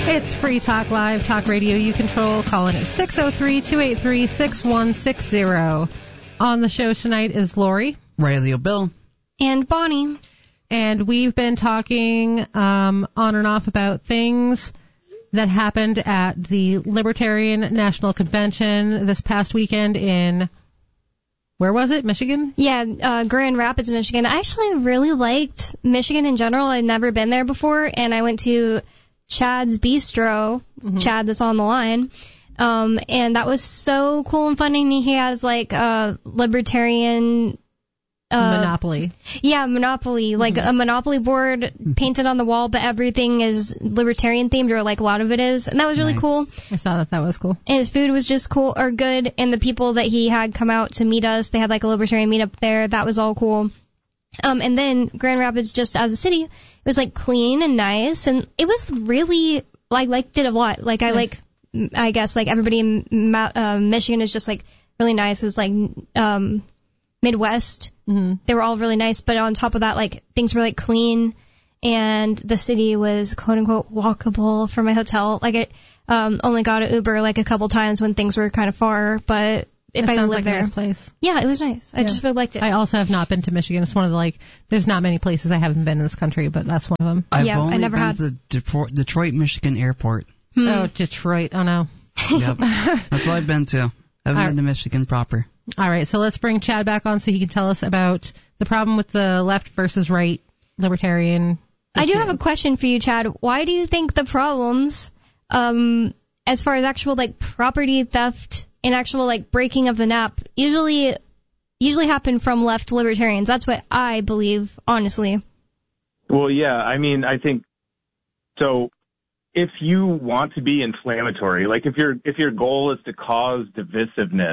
It's Free Talk Live, talk radio you control. Call in at 603-283-6160. On the show tonight is Lori, Riley O'Bill, and Bonnie. And we've been talking on and off about things that happened at the Libertarian National Convention this past weekend in, where was it, Michigan? Yeah, Grand Rapids, Michigan. I actually really liked Michigan in general. I'd never been there before, and I went to Chad's Bistro, Chad that's on the line, and that was so cool and fun, and he has like a libertarian... Monopoly. Yeah, Monopoly, like a Monopoly board painted on the wall, but everything is libertarian themed, or like a lot of it is, and that was really cool. I saw that was cool. And his food was just cool, or good, and the people that he had come out to meet us, they had like a libertarian meetup there, that was all cool. And then Grand Rapids, just as a city, it was like clean and nice, and it was really, like did a lot. Like I guess like everybody in Michigan is just like really nice. It's like, Midwest. They were all really nice, but on top of that, like, things were, like, clean, and the city was, quote-unquote, walkable from my hotel. Like, I only got an Uber, like, a couple times when things were kind of far, but if I lived there... a nice place. Yeah, it was nice. I just really liked it. I also have not been to Michigan. It's one of the, like, there's not many places I haven't been in this country, but that's one of them. I've only been to the Detroit, Michigan airport. Oh, Detroit. Oh, no. Yep. That's all I've been to. I haven't been to Michigan proper. All right, so let's bring Chad back on so he can tell us about the problem with the left versus right libertarian issue. I do have a question for you, Chad. Why do you think the problems, as far as actual, like, property theft and actual, like, breaking of the NAP usually happen from left libertarians? That's what I believe, honestly. Well, yeah, I mean, I think, so if you want to be inflammatory, like if your goal is to cause divisiveness,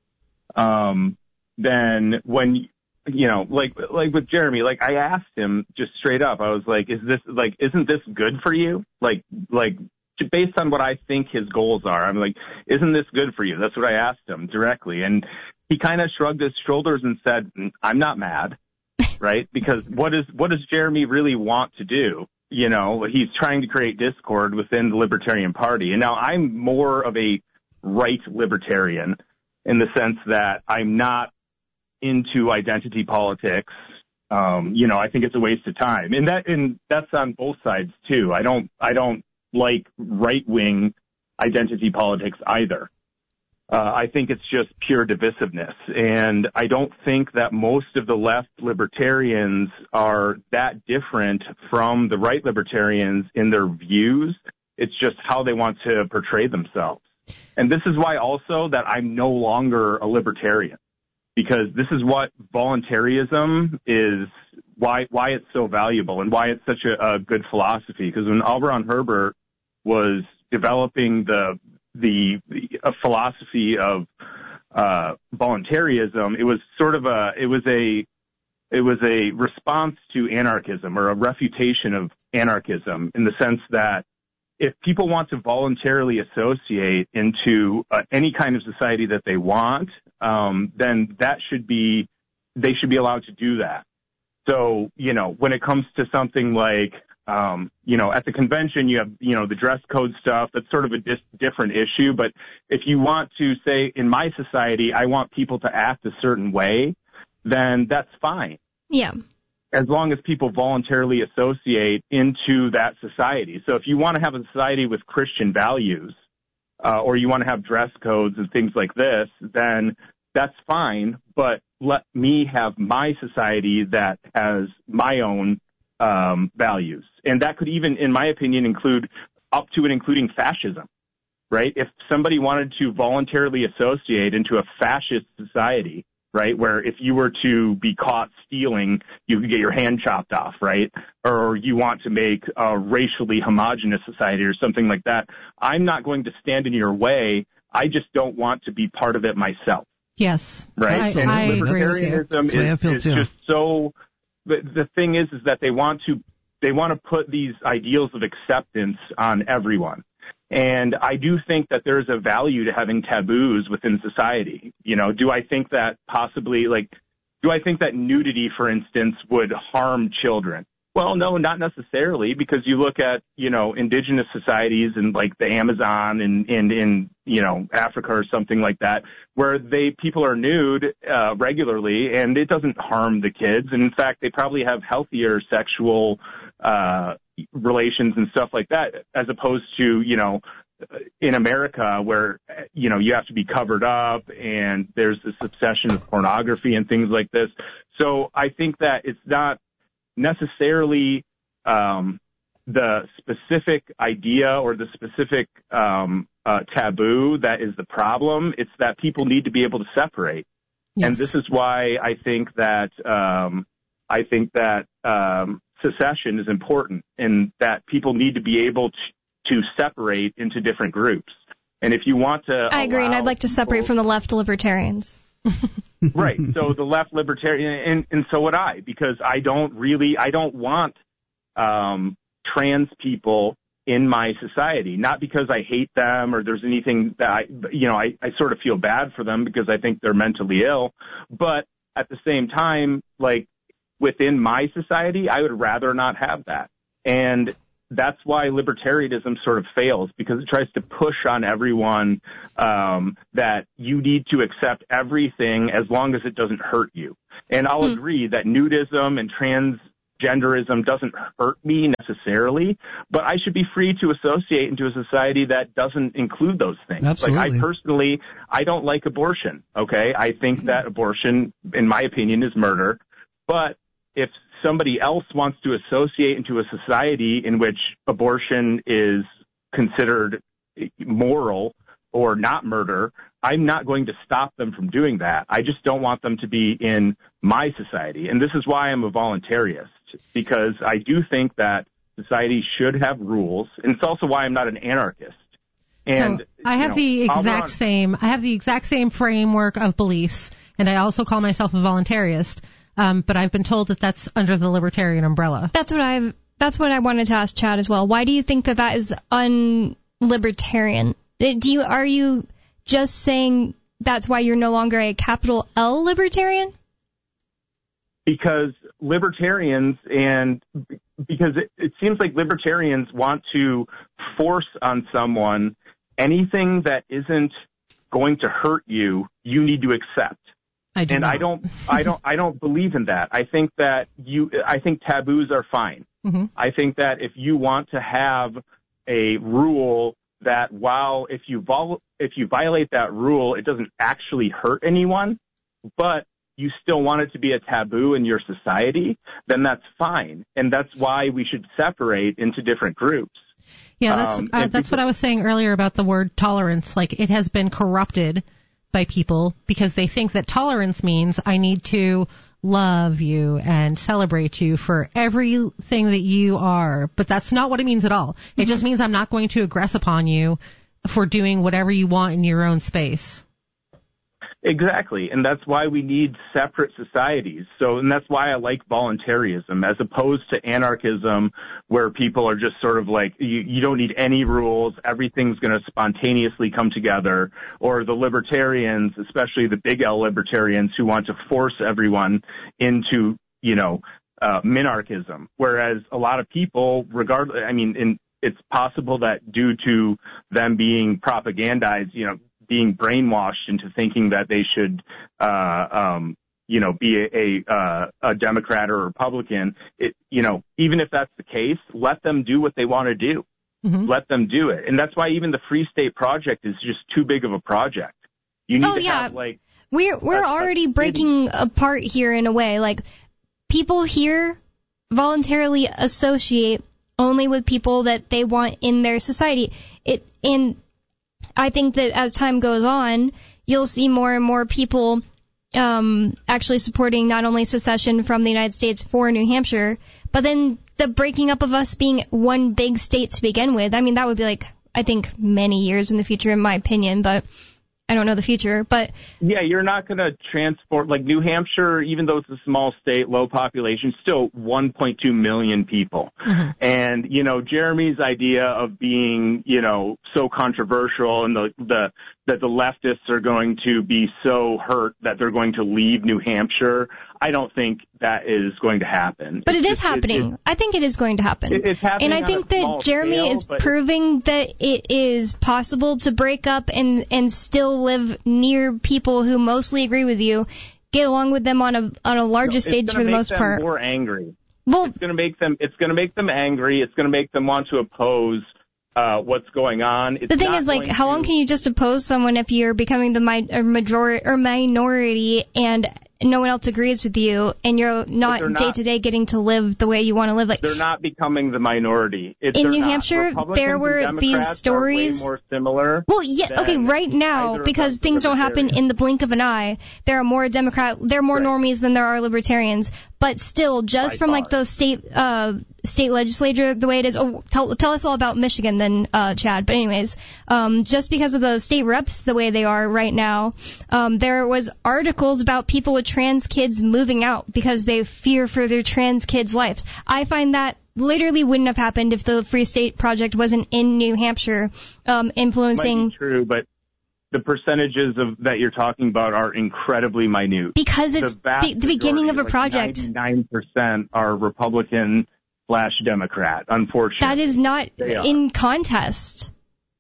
then when, you know, like with Jeremy, like I asked him just straight up, I was like, isn't this good for you? Like based on what I think his goals are, I'm like, isn't this good for you? That's what I asked him directly. And he kind of shrugged his shoulders and said, I'm not mad, right? Because what does Jeremy really want to do? You know, he's trying to create discord within the Libertarian Party. And now I'm more of a right libertarian, in the sense that I'm not into identity politics. You know, I think it's a waste of time. And that's on both sides too. I don't like right-wing identity politics either. I think it's just pure divisiveness. And I don't think that most of the left libertarians are that different from the right libertarians in their views. It's just how they want to portray themselves. And this is why also that I'm no longer a libertarian, because this is what voluntarism is, why it's so valuable and why it's such a good philosophy. Because when L. Ron Hubbard was developing a philosophy of voluntarism, it was sort of a response to anarchism, or a refutation of anarchism, in the sense that if people want to voluntarily associate into any kind of society that they want, then they should be allowed to do that. So, you know, when it comes to something like, you know, at the convention, you have, you know, the dress code stuff. That's sort of a different issue. But if you want to say, in my society, I want people to act a certain way, then that's fine. Yeah. As long as people voluntarily associate into that society. So if you want to have a society with Christian values, or you want to have dress codes and things like this, then that's fine. But let me have my society that has my own values. And that could even, in my opinion, include up to and including fascism, right? If somebody wanted to voluntarily associate into a fascist society, right, where if you were to be caught stealing, you could get your hand chopped off, right? Or you want to make a racially homogenous society or something like that, I'm not going to stand in your way. I just don't want to be part of it myself. Yes. Right? I and libertarianism is just so... The thing is that they want to put these ideals of acceptance on everyone. And I do think that there's a value to having taboos within society. You know, do I think that possibly, do I think that nudity, for instance, would harm children? Well, no, not necessarily, because you look at, indigenous societies in like the Amazon and in, Africa or something like that, where people are nude regularly, and it doesn't harm the kids. And in fact, they probably have healthier sexual relations and stuff like that, as opposed to, in America where, you have to be covered up and there's this obsession with pornography and things like this. So I think that it's not necessarily the specific idea or the specific taboo that is the problem. It's that people need to be able to separate. Yes. And this is why I think that secession is important, and that people need to be able to separate into different groups. And if you want to, I agree, and I'd like to separate from the left libertarians. Right. So the left libertarian, and so would I, because I don't want trans people in my society, not because I hate them or there's anything that I sort of feel bad for them because I think they're mentally ill. But at the same time, like within my society, I would rather not have that. And that's why libertarianism sort of fails, because it tries to push on everyone that you need to accept everything as long as it doesn't hurt you. And I'll agree that nudism and transgenderism doesn't hurt me necessarily, but I should be free to associate into a society that doesn't include those things. Absolutely. Like I don't like abortion, okay? I think that abortion, in my opinion, is murder. But if somebody else wants to associate into a society in which abortion is considered moral or not murder, I'm not going to stop them from doing that. I just don't want them to be in my society. And this is why I'm a voluntarist, because I do think that society should have rules. And it's also why I'm not an anarchist. And so I have the exact same framework of beliefs, and I also call myself a voluntarist. But I've been told that that's under the libertarian umbrella. That's what I wanted to ask Chad as well. Why do you think that is unlibertarian? Are you just saying that's why you're no longer a capital L libertarian? Because libertarians because it seems like libertarians want to force on someone anything that isn't going to hurt you, you need to accept. I don't believe in that. I think taboos are fine. Mm-hmm. I think that if you want to have a rule that if you violate that rule, it doesn't actually hurt anyone, but you still want it to be a taboo in your society, then that's fine. And that's why we should separate into different groups. Yeah, that's what I was saying earlier about the word tolerance. Like, it has been corrupted by people because they think that tolerance means I need to love you and celebrate you for everything that you are. But that's not what it means at all. It just means I'm not going to aggress upon you for doing whatever you want in your own space. Exactly, and that's why we need separate societies. And that's why I like voluntarism as opposed to anarchism, where people are just sort of like, you don't need any rules, everything's going to spontaneously come together, or the libertarians, especially the big L libertarians, who want to force everyone into, minarchism. Whereas a lot of people, it's possible that due to them being propagandized, being brainwashed into thinking that they should, be a Democrat or a Republican. Even if that's the case, let them do what they want to do. Mm-hmm. Let them do it. And that's why even the Free State Project is just too big of a project. You need to have, we're already breaking apart here in a way. Like, people here voluntarily associate only with people that they want in their society. I think that as time goes on, you'll see more and more people actually supporting not only secession from the United States for New Hampshire, but then the breaking up of us being one big state to begin with. I mean, that would be I think many years in the future, in my opinion, but I don't know the future. But yeah, you're not going to transport, New Hampshire, even though it's a small state, low population, still 1.2 million people. Mm-hmm. And, Jeremy's idea of being, so controversial and the that the leftists are going to be so hurt that they're going to leave New Hampshire. I don't think that is going to happen. But it is happening. I think it is going to happen. It's happening. And I think that Jeremy is proving that it is possible to break up and still live near people who mostly agree with you, get along with them on a larger stage for the most part. It's going to make them more angry. Well, it's going to make them angry. It's going to make them want to oppose what's going on. The thing is, like, how long can you just oppose someone if you're becoming the majority or minority and no one else agrees with you, and you're not day to day getting to live the way you want to live? Like, they're not becoming the minority. In New Hampshire, there were these stories. Are way more similar. Well, yeah, okay, right now, because things don't happen in the blink of an eye, there are more normies than there are libertarians. But still, just from like the state legislature, the way it is. Oh, tell us all about Michigan then, Chad. But anyways, just because of the state reps the way they are right now, there was articles about people with trans kids moving out because they fear for their trans kids' lives. I find that literally wouldn't have happened if the Free State Project wasn't in New Hampshire, influencing. Might be true, but the percentages that you're talking about are incredibly minute. Because it's the beginning of a project. 99% are Republican/Democrat, unfortunately. That is not in contest.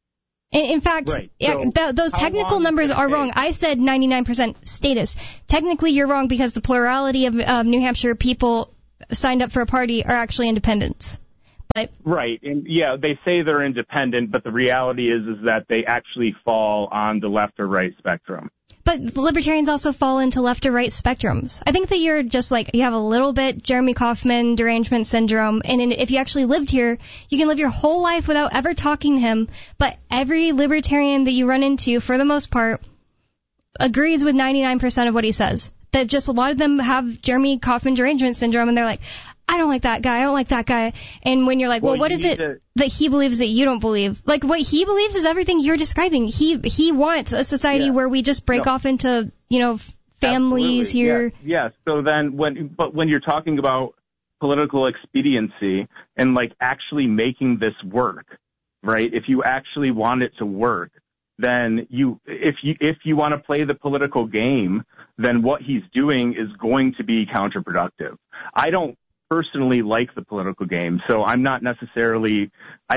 In fact, right. Those technical numbers are wrong. I said 99% status. Technically, you're wrong because the plurality of New Hampshire people signed up for a party are actually independents. But, right, and yeah, they say they're independent, but the reality is that they actually fall on the left or right spectrum. But libertarians also fall into left or right spectrums. I think that you're just like, you have a little bit Jeremy Kaufman derangement syndrome, and if you actually lived here, you can live your whole life without ever talking to him, but every libertarian that you run into, for the most part, agrees with 99% of what he says. That just a lot of them have Jeremy Kaufman derangement syndrome, and they're like, I don't like that guy, I don't like that guy. And when you're like, well what is it that he believes that you don't believe? Like, what he believes is everything you're describing. He wants a society where we just break off into, families Absolutely. here. Yes. So then when you're talking about political expediency and like actually making this work, right? If you actually want it to work, then if you want to play the political game, then what he's doing is going to be counterproductive. I don't personally like the political game, so I don't necessarily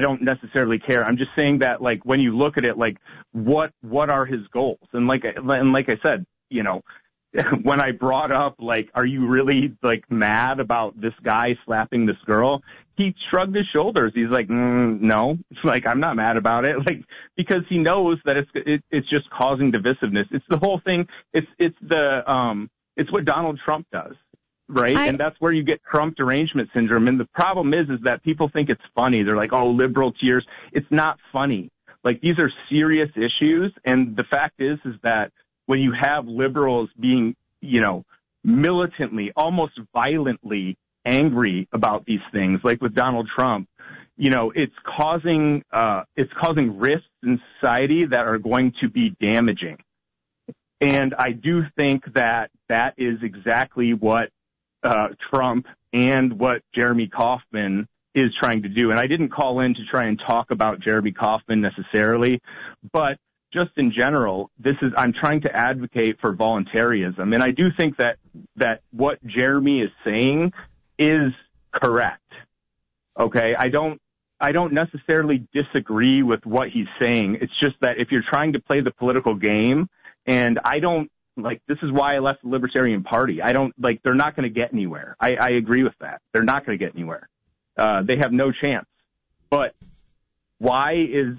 care. I'm just saying that, like, when you look at it, like, what are his goals? And like I said, when I brought up, like, are you really, like, mad about this guy slapping this girl? He shrugged his shoulders. He's like, no, like, I'm not mad about it. Like, because he knows that it's just causing divisiveness. It's the whole thing. It's what Donald Trump does. Right? And that's where you get Trump derangement syndrome. And the problem is that people think it's funny. They're like, oh, liberal tears. It's not funny. Like, these are serious issues. And the fact is that when you have liberals being, militantly, almost violently angry about these things, like with Donald Trump, it's causing risks in society that are going to be damaging. And I do think that is exactly what Trump and what Jeremy Kaufman is trying to do. And I didn't call in to try and talk about Jeremy Kaufman necessarily, but just in general, I'm trying to advocate for voluntarism. And I do think that what Jeremy is saying is correct. Okay? I don't necessarily disagree with what he's saying. It's just that if you're trying to play the political game, and this is why I left the Libertarian Party. They're not going to get anywhere. I agree with that. They're not going to get anywhere. They have no chance. But why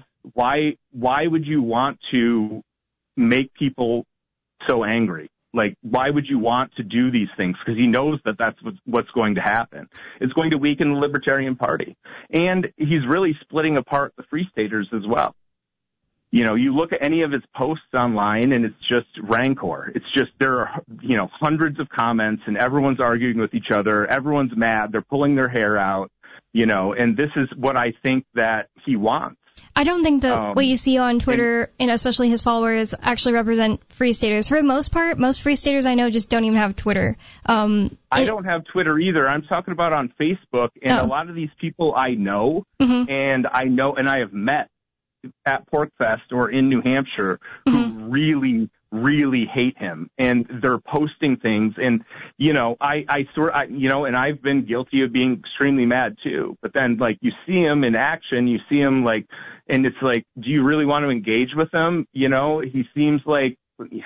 would you want to make people so angry? Like, why would you want to do these things? Because he knows that that's what's going to happen. It's going to weaken the Libertarian Party. And he's really splitting apart the Free Staters as well. You look at any of his posts online and it's just rancor. It's just, there are, hundreds of comments and everyone's arguing with each other. Everyone's mad. They're pulling their hair out, and this is what I think that he wants. I don't think that what you see on Twitter, and especially his followers, actually represent Free Staters. For the most part, most Free Staters I know just don't even have Twitter. I don't have Twitter either. I'm talking about on Facebook, and a lot of these people I know, and I have met. at PorcFest or in New Hampshire who really, really hate him, and they're posting things. And and I've been guilty of being extremely mad too. But then, like, you see him in action, you see him like, and it's like, do you really want to engage with him? He seems like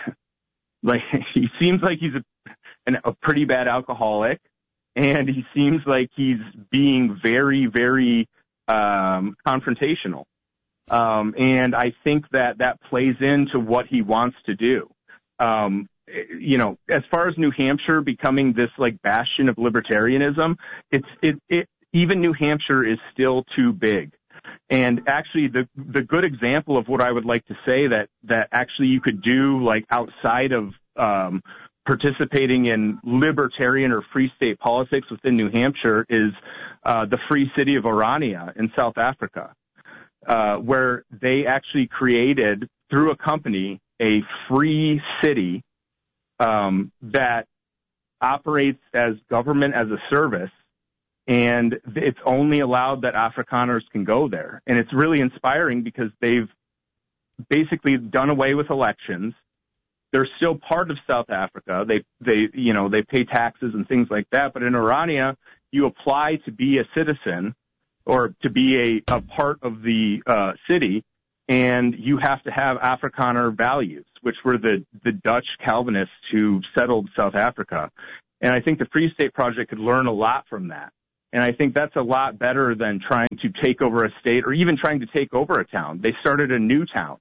he's a pretty bad alcoholic, and he seems like he's being very, very confrontational. And I think that plays into what he wants to do. As far as New Hampshire becoming this like bastion of libertarianism, even New Hampshire is still too big. And actually the good example of what I would like to say that actually you could do like outside of participating in libertarian or free state politics within New Hampshire is the Free City of Orania in South Africa, where they actually created, through a company, a free city that operates as government as a service, and it's only allowed that Afrikaners can go there. And it's really inspiring because they've basically done away with elections. They're still part of South Africa. They pay taxes and things like that. But in Orania, you apply to be a citizen or to be a part of the city, and you have to have Afrikaner values, which were the Dutch Calvinists who settled South Africa. And I think the Free State Project could learn a lot from that. And I think that's a lot better than trying to take over a state or even trying to take over a town. They started a new town.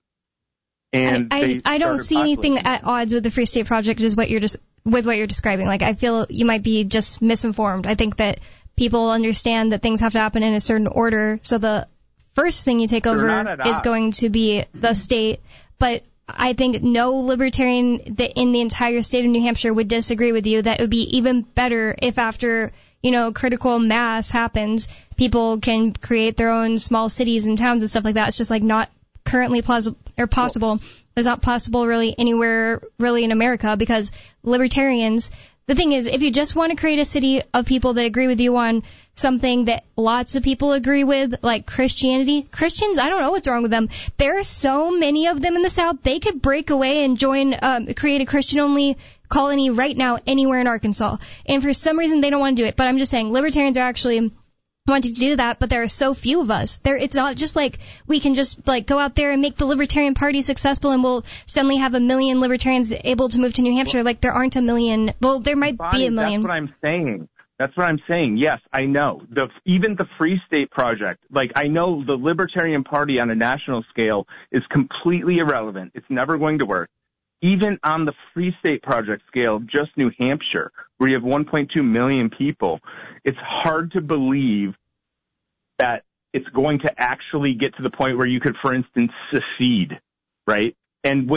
And I don't see anything at odds with the Free State Project with what you're describing. Like, I feel you might be just misinformed. I think that people understand that things have to happen in a certain order. So the first thing you take over is going to be the state. But I think no libertarian in the entire state of New Hampshire would disagree with you that it would be even better if after, critical mass happens, people can create their own small cities and towns and stuff like that. It's just like not currently possible. It's not possible really anywhere really in America because libertarians, the thing is, if you just want to create a city of people that agree with you on something that lots of people agree with, like Christianity, Christians, I don't know what's wrong with them. There are so many of them in the South. They could break away and create a Christian-only colony right now anywhere in Arkansas. And for some reason, they don't want to do it. But I'm just saying, libertarians are actually wanting to do that, but there are so few of us. It's not just like we can just like go out there and make the Libertarian Party successful and we'll suddenly have 1 million libertarians able to move to New Hampshire. Like, there aren't 1 million. Well, there might be 1 million. That's what I'm saying. Yes, I know. Even the Free State Project, like, I know the Libertarian Party on a national scale is completely irrelevant. It's never going to work. Even on the Free State Project scale of just New Hampshire, where you have 1.2 million people, it's hard to believe that it's going to actually get to the point where you could, for instance, secede, right? And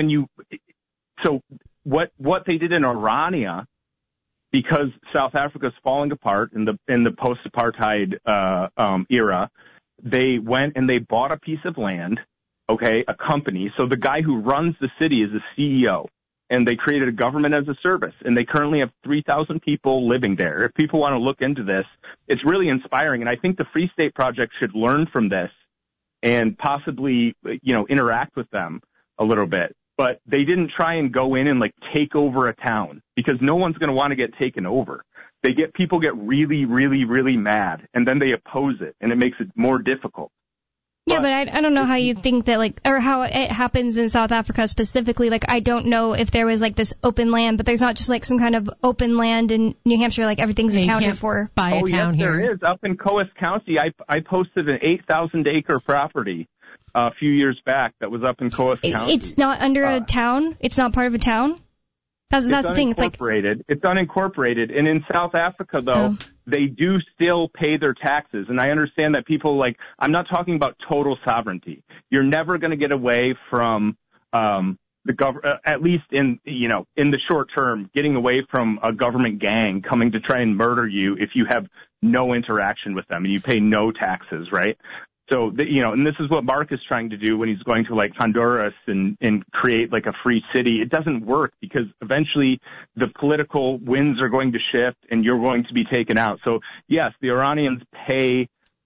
so what they did in Orania, because South Africa's falling apart in the post-apartheid era, they went and they bought a piece of land. Okay, a company. So the guy who runs the city is the CEO, and they created a government as a service, and they currently have 3,000 people living there. If people want to look into this, it's really inspiring, and I think the Free State Project should learn from this and possibly, interact with them a little bit. But they didn't try and go in and like take over a town because no one's going to want to get taken over. People get really, really, really mad, and then they oppose it, and it makes it more difficult. Yeah, but I don't know how you think that, like, or how it happens in South Africa specifically. Like, I don't know if there was, like, this open land, but there's not just, like, some kind of open land in New Hampshire, like, everything's accounted for. Buy a town here. There is. Up in Coos County, I posted an 8,000-acre property a few years back that was up in Coos County. It's not under a town? It's not part of a town? That's the thing. It's unincorporated. And in South Africa, though, they do still pay their taxes. And I understand that people I'm not talking about total sovereignty. You're never going to get away from the government, at least in the short term, getting away from a government gang coming to try and murder you if you have no interaction with them and you pay no taxes, right? So, and this is what Mark is trying to do when he's going to like Honduras and create like a free city. It doesn't work because eventually the political winds are going to shift and you're going to be taken out. So yes, the Oranians pay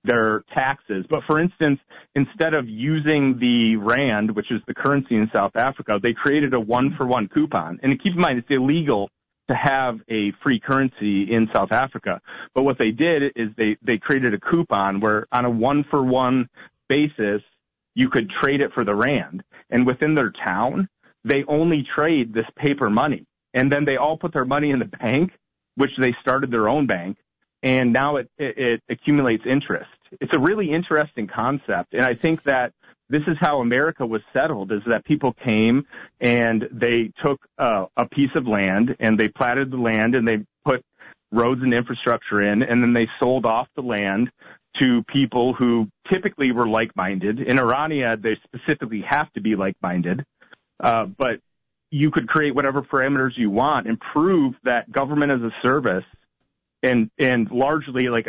their taxes. But for instance, instead of using the rand, which is the currency in South Africa, they created a 1-for-1 coupon. And keep in mind, it's illegal to have a free currency in South Africa. But what they did is they created a coupon where on a 1-for-1 basis, you could trade it for the rand. And within their town, they only trade this paper money. And then they all put their money in the bank, which they started their own bank. And now it accumulates interest. It's a really interesting concept. And I think that this is how America was settled, is that people came and they took a piece of land and they platted the land and they put roads and infrastructure in, and then they sold off the land to people who typically were like-minded. In Irania, they specifically have to be like-minded, but you could create whatever parameters you want and prove that government as a service and largely like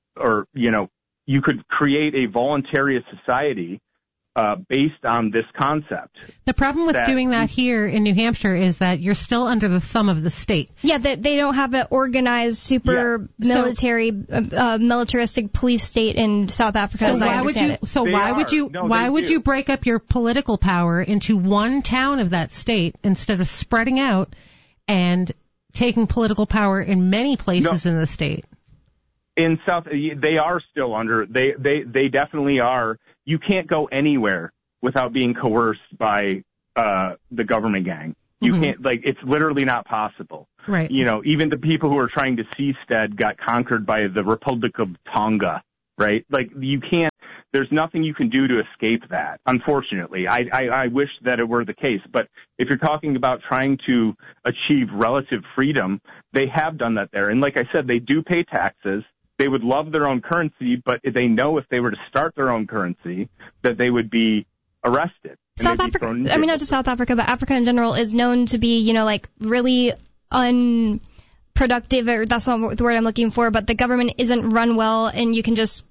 you could create a voluntary society based on this concept. The problem with doing that here in New Hampshire is that you're still under the thumb of the state. Yeah, they don't have an organized, super militaristic police state in South Africa, as I understand it. So why would you break up your political power into one town of that state instead of spreading out and taking political power in many places in the state? In South, they are still under. They definitely are. You can't go anywhere without being coerced by the government gang. You can't, it's literally not possible. Right. Even the people who are trying to seastead got conquered by the Republic of Tonga, right? You can't, there's nothing you can do to escape that, unfortunately. I wish that it were the case. But if you're talking about trying to achieve relative freedom, they have done that there. And like I said, they do pay taxes. They would love their own currency, but they know if they were to start their own currency that they would be arrested. South Africa, not just South Africa, but Africa in general is known to be, really unproductive, or that's not the word I'm looking for, but the government isn't run well and you can just,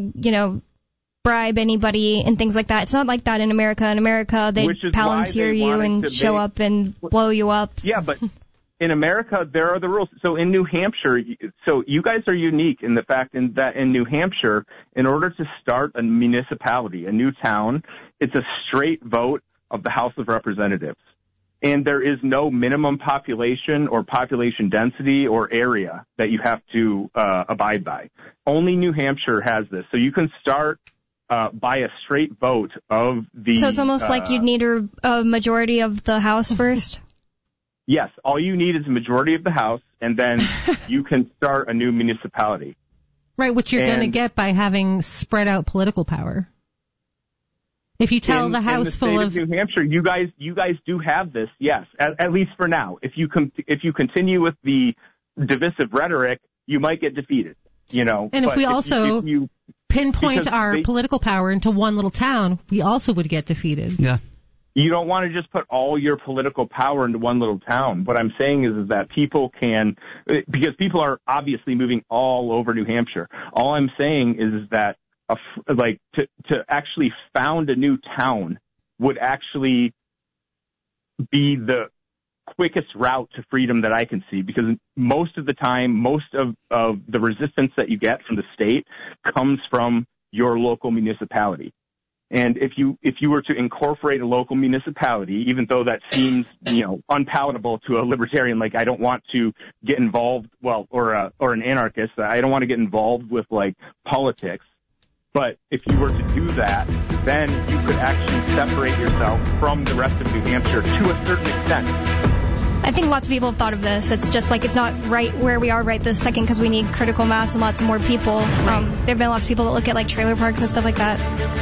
bribe anybody and things like that. It's not like that in America. In America, they palantir you and show up and blow you up. Yeah, but in America, there are the rules. So in New Hampshire, so you guys are unique in the fact that in New Hampshire, in order to start a municipality, a new town, it's a straight vote of the House of Representatives. And there is no minimum population or population density or area that you have to abide by. Only New Hampshire has this. So you can start by a straight vote of the... So it's almost like you'd need a majority of the House first? Yes, all you need is a majority of the House, and then you can start a new municipality. Right, which you're going to get by having spread out political power. If you tell the House full of New Hampshire, you guys do have this, yes, at least for now. If you continue with the divisive rhetoric, you might get defeated. And if we also pinpoint our political power into one little town, we also would get defeated. Yeah. You don't want to just put all your political power into one little town. What I'm saying is that people can, because people are obviously moving all over New Hampshire. All I'm saying is that, to actually found a new town would actually be the quickest route to freedom that I can see, because most of the time, most of the resistance that you get from the state comes from your local municipality. And if you were to incorporate a local municipality, even though that seems, unpalatable to a libertarian, I don't want to get involved, or an anarchist, I don't want to get involved with politics. But if you were to do that, then you could actually separate yourself from the rest of New Hampshire to a certain extent. I think lots of people have thought of this. It's just it's not right where we are right this second because we need critical mass and lots of more people. There have been lots of people that look at trailer parks and stuff like that.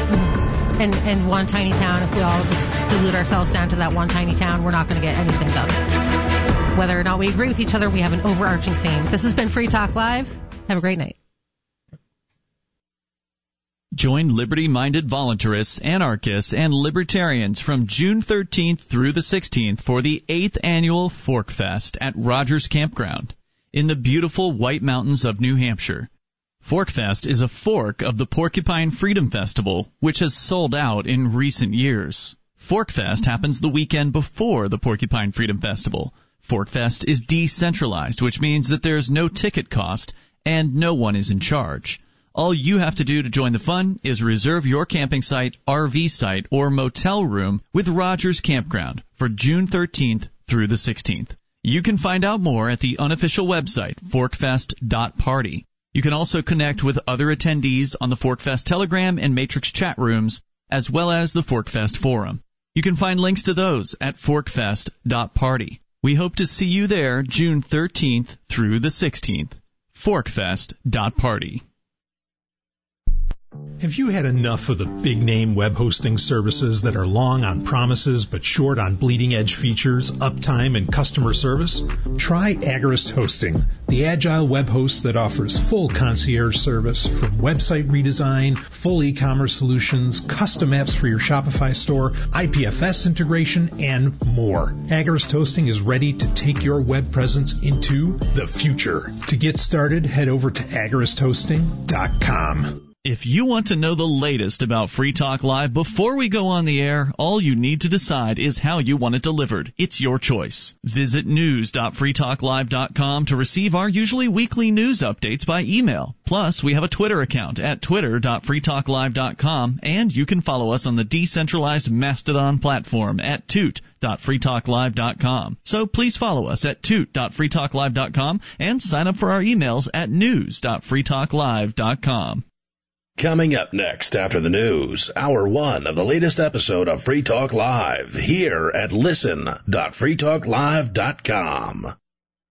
And one tiny town, if we all just dilute ourselves down to that one tiny town, we're not going to get anything done. Whether or not we agree with each other, we have an overarching theme. This has been Free Talk Live. Have a great night. Join liberty-minded voluntarists, anarchists, and libertarians from June 13th through the 16th for the 8th annual Fork Fest at Rogers Campground in the beautiful White Mountains of New Hampshire. Fork Fest is a fork of the Porcupine Freedom Festival, which has sold out in recent years. Fork Fest happens the weekend before the Porcupine Freedom Festival. Fork Fest is decentralized, which means that there's no ticket cost and no one is in charge. All you have to do to join the fun is reserve your camping site, RV site, or motel room with Rogers Campground for June 13th through the 16th. You can find out more at the unofficial website, forkfest.party. You can also connect with other attendees on the Forkfest Telegram and Matrix chat rooms, as well as the Forkfest Forum. You can find links to those at forkfest.party. We hope to see you there June 13th through the 16th. Forkfest.party. Have you had enough of the big-name web hosting services that are long on promises but short on bleeding-edge features, uptime, and customer service? Try Agorist Hosting, the agile web host that offers full concierge service from website redesign, full e-commerce solutions, custom apps for your Shopify store, IPFS integration, and more. Agorist Hosting is ready to take your web presence into the future. To get started, head over to agoristhosting.com. If you want to know the latest about Free Talk Live before we go on the air, all you need to decide is how you want it delivered. It's your choice. Visit news.freetalklive.com to receive our usually weekly news updates by email. Plus, we have a Twitter account at twitter.freetalklive.com, and you can follow us on the decentralized Mastodon platform at toot.freetalklive.com. So please follow us at toot.freetalklive.com and sign up for our emails at news.freetalklive.com. Coming up next after the news, Hour 1 of the latest episode of Free Talk Live, here at listen.freetalklive.com.